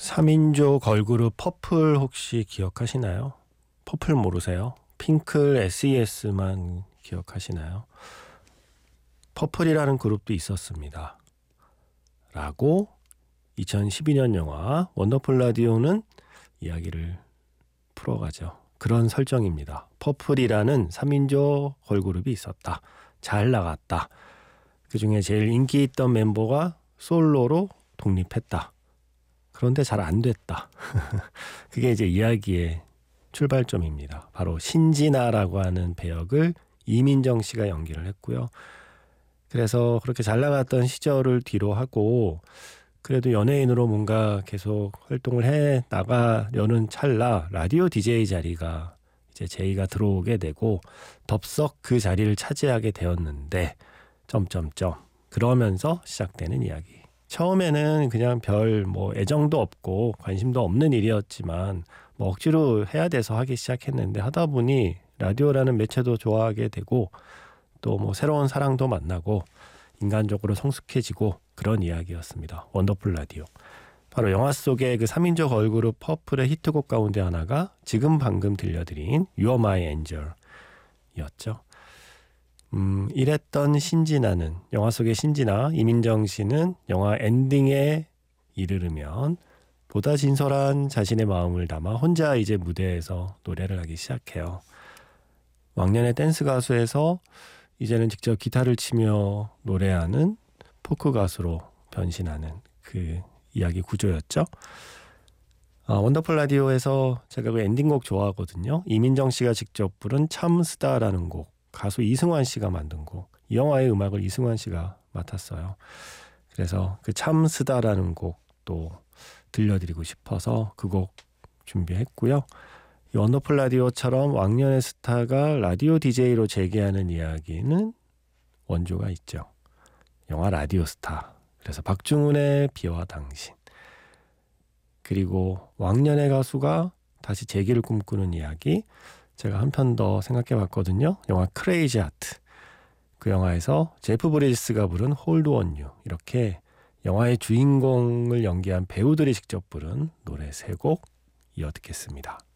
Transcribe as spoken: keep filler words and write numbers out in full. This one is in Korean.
삼인조 걸그룹 퍼플 혹시 기억하시나요? 퍼플 모르세요? 핑클, 에스이에스만 기억하시나요? 퍼플이라는 그룹도 있었습니다. 라고 이천십이 년 영화 원더풀 라디오는 이야기를 풀어가죠. 그런 설정입니다. 퍼플이라는 삼인조 걸그룹이 있었다. 잘 나갔다. 그 중에 제일 인기 있던 멤버가 솔로로 독립했다. 그런데 잘 안 됐다. 그게 이제 이야기의 출발점입니다. 바로 신진아라고 하는 배역을 이민정 씨가 연기를 했고요. 그래서 그렇게 잘 나갔던 시절을 뒤로 하고 그래도 연예인으로 뭔가 계속 활동을 해 나가려는 찰나 라디오 디제이 자리가 이제 제의가 들어오게 되고 덥석 그 자리를 차지하게 되었는데 점점점 그러면서 시작되는 이야기. 처음에는 그냥 별 뭐 애정도 없고 관심도 없는 일이었지만 뭐 억지로 해야 돼서 하기 시작했는데 하다 보니 라디오라는 매체도 좋아하게 되고 또 뭐 새로운 사랑도 만나고 인간적으로 성숙해지고 그런 이야기였습니다. 원더풀 라디오. 바로 영화 속의 그 삼인조 걸그룹 퍼플의 히트곡 가운데 하나가 지금 방금 들려드린 You're My Angel이었죠. 음, 이랬던 신진아는 영화 속의 신진아 이민정 씨는 영화 엔딩에 이르르면 보다 진솔한 자신의 마음을 담아 혼자 이제 무대에서 노래를 하기 시작해요. 왕년의 댄스 가수에서 이제는 직접 기타를 치며 노래하는 포크 가수로 변신하는 그 이야기 구조였죠. 아, 원더풀 라디오에서 제가 그 엔딩곡 좋아하거든요. 이민정 씨가 직접 부른 참스다라는 곡, 가수 이승환 씨가 만든 곡. 이 영화의 음악을 이승환 씨가 맡았어요. 그래서 그 참스다라는 곡도 들려드리고 싶어서 그 곡 준비했고요. 이 원더풀 라디오처럼 왕년의 스타가 라디오 디제이로 재기하는 이야기는 원조가 있죠. 영화 라디오스타. 그래서 박중훈의 비와 당신. 그리고 왕년의 가수가 다시 재기를 꿈꾸는 이야기. 제가 한 편 더 생각해 봤거든요. 영화 크레이지 하트. 그 영화에서 제프 브리지스가 부른 홀드 온 유. 이렇게 영화의 주인공을 연기한 배우들이 직접 부른 노래 세 곡 이어 듣겠습니다.